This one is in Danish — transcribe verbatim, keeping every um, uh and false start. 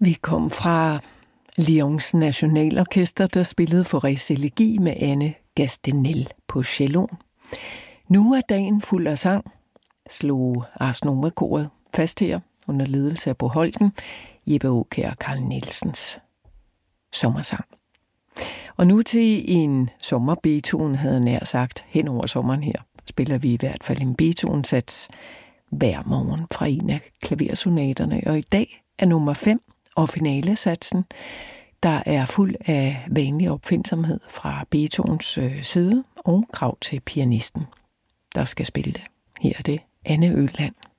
Vi kom fra Lyons Nationalorkester, der spillede Faurés elegi med Anne Gastenel på cello. Nu er dagen fuld af sang, slog Ars Nova-koret fast her under ledelse af Bo Holten, Jeppe Aakjær og Carl Nielsens sommersang. Og nu til en sommer-Beethoven, havde jeg nær sagt, hen over sommeren her, spiller vi i hvert fald en Beethoven-sats hver morgen fra en af klaversonaterne. Og i dag er nummer fem og finalesatsen, der er fuld af vanlig opfindsomhed fra Beethovens øh, side og krav til pianisten, der skal spille det. Her er det Anne Øland.